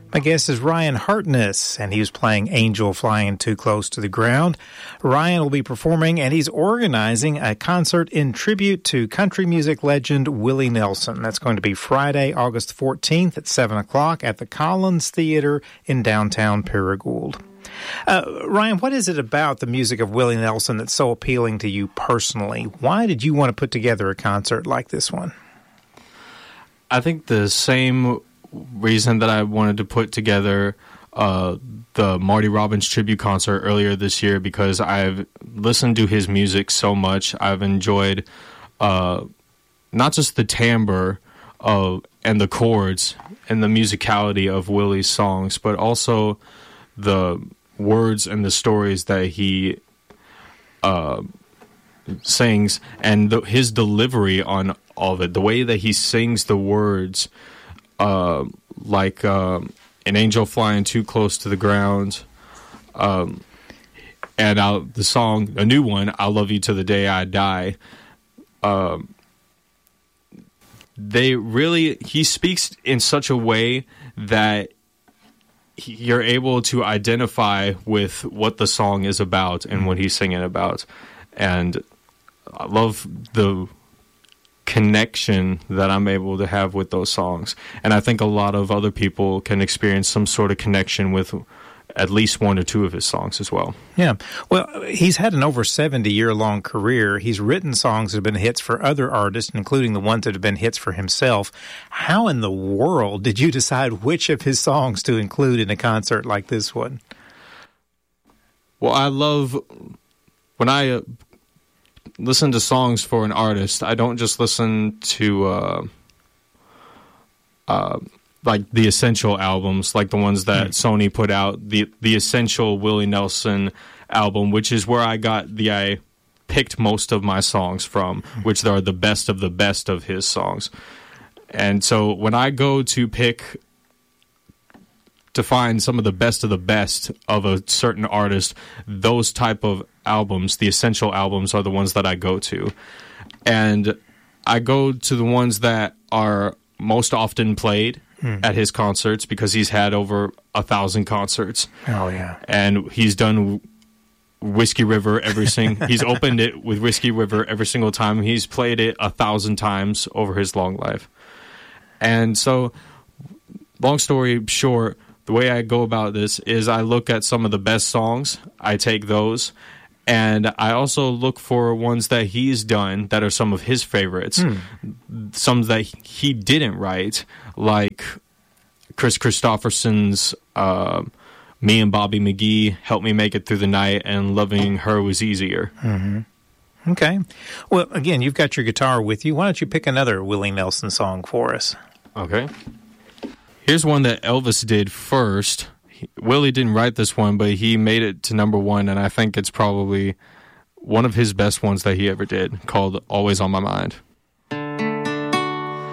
My guest is Ryan Hartness, and he was playing Angel Flying Too Close to the Ground. Ryan will be performing, and he's organizing a concert in tribute to country music legend Willie Nelson. That's going to be Friday, August 14th at 7 o'clock at the Collins Theater in downtown Paragould. Ryan, what is it about the music of Willie Nelson that's so appealing to you personally? Why did you want to put together a concert like this one? I think the same reason that I wanted to put together the Marty Robbins tribute concert earlier this year, because I've listened to his music so much. I've enjoyed not just the timbre and the chords and the musicality of Willie's songs, but also the words and the stories that he sings, and his delivery on all of it, the way that he sings the words, like An Angel Flying Too Close to the Ground, and the song, a new one, I'll Love You to the Day I Die. He speaks in such a way that you're able to identify with what the song is about and what he's singing about. And I love the connection that I'm able to have with those songs. And I think a lot of other people can experience some sort of connection with at least one or two of his songs as well. Yeah. Well, he's had an over 70-year-long career. He's written songs that have been hits for other artists, including the ones that have been hits for himself. How in the world did you decide which of his songs to include in a concert like this one? Well, I love when I listen to songs for an artist, I don't just listen to like the Essential albums, like the ones that Sony put out, the Essential Willie Nelson album, which is where I picked most of my songs from, which are the best of his songs. And so when I go to find some of the best of a certain artist, those type of albums, the Essential albums, are the ones that I go to. And I go to the ones that are most often played at his concerts, because he's had over 1,000 concerts. Oh, yeah. And he's done Whiskey River he's opened it with Whiskey River every single time. He's played it 1,000 times over his long life. And so, long story short, the way I go about this is I look at some of the best songs, I take those, and I also look for ones that he's done that are some of his favorites, some that he didn't write, like Chris Christopherson's Me and Bobby McGee, Help Me Make It Through the Night, and Loving Her Was Easier. Mm-hmm. Okay. Well, again, you've got your guitar with you. Why don't you pick another Willie Nelson song for us? Okay. Here's one that Elvis did first. Willie didn't write this one, but he made it to number one, and I think it's probably one of his best ones that he ever did, called Always on My Mind.